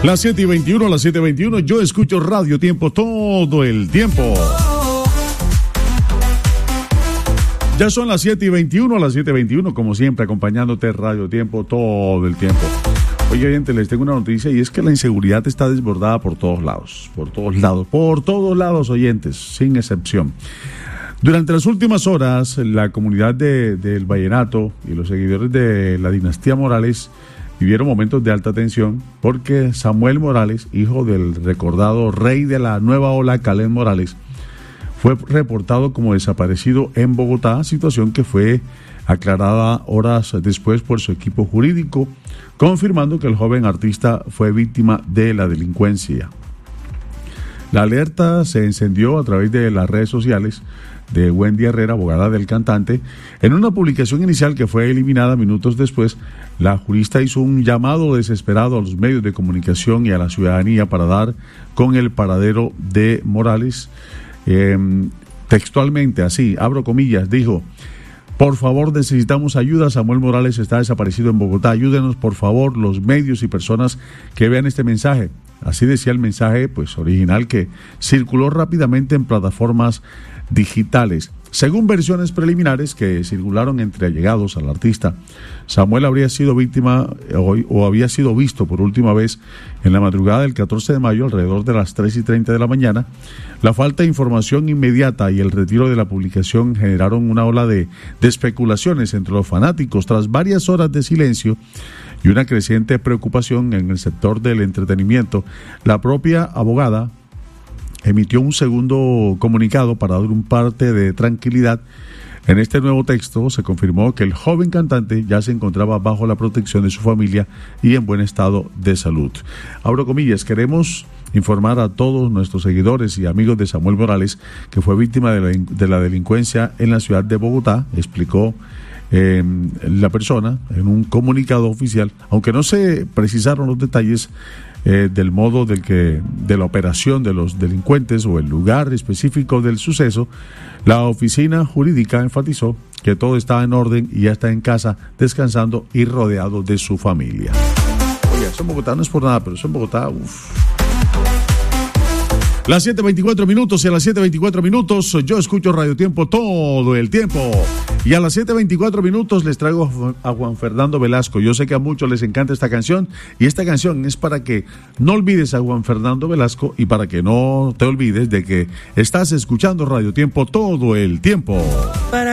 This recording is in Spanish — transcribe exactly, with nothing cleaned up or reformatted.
Las siete y veintiuno, las siete y veintiuno, yo escucho Radio Tiempo todo el tiempo. Ya son las siete y veintiuno, las siete y veintiuno, como siempre, acompañándote Radio Tiempo todo el tiempo. Oye, oyente, les tengo una noticia y es que la inseguridad está desbordada por todos lados, por todos lados, por todos lados, oyentes, sin excepción. Durante las últimas horas, la comunidad de, del Vallenato y los seguidores de la dinastía Morales vivieron momentos de alta tensión porque Samuel Morales, hijo del recordado rey de la nueva ola, Kaleth Morales, fue reportado como desaparecido en Bogotá, situación que fue aclarada horas después por su equipo jurídico, confirmando que el joven artista fue víctima de la delincuencia. La alerta se encendió a través de las redes sociales de Wendy Herrera, abogada del cantante. En una publicación inicial que fue eliminada minutos después, la jurista hizo un llamado desesperado a los medios de comunicación y a la ciudadanía para dar con el paradero de Morales. Eh, textualmente, así, abro comillas, dijo: por favor, necesitamos ayuda. Samuel Morales está desaparecido en Bogotá. Ayúdenos, por favor, los medios y personas que vean este mensaje. Así decía el mensaje, pues, original, que circuló rápidamente en plataformas digitales. Según versiones preliminares que circularon entre allegados al artista, Samuel habría sido víctima o, o había sido visto por última vez en la madrugada del catorce de mayo, alrededor de las tres y treinta de la mañana. La falta de información inmediata y el retiro de la publicación generaron una ola de, de especulaciones entre los fanáticos. Tras varias horas de silencio y una creciente preocupación en el sector del entretenimiento, la propia abogada emitió un segundo comunicado para dar un parte de tranquilidad. En este nuevo texto se confirmó que el joven cantante ya se encontraba bajo la protección de su familia y en buen estado de salud. Abro comillas, queremos informar a todos nuestros seguidores y amigos de Samuel Morales que fue víctima de la, de la delincuencia en la ciudad de Bogotá, explicó eh, la persona en un comunicado oficial, aunque no se precisaron los detalles Eh, del modo del que de la operación de los delincuentes o el lugar específico del suceso. La oficina jurídica enfatizó que todo está en orden y ya está en casa, descansando y rodeado de su familia. Oye, eso en Bogotá no es por nada, pero eso en Bogotá, uff. Las siete veinticuatro minutos y a las siete veinticuatro minutos yo escucho Radio Tiempo todo el tiempo. Y a las siete veinticuatro minutos les traigo a Juan Fernando Velasco. Yo sé que a muchos les encanta esta canción y esta canción es para que no olvides a Juan Fernando Velasco y para que no te olvides de que estás escuchando Radio Tiempo todo el tiempo. Para